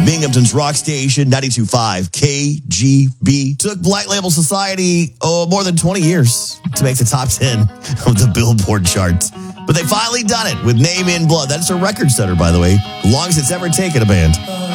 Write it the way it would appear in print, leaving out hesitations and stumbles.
Binghamton's rock station, 92.5 KGB. Took Black Label Society more than 20 years to make the top 10 of the Billboard charts. But they finally done it with Name in Blood. That's a record setter, by the way. Longest it's ever taken a band.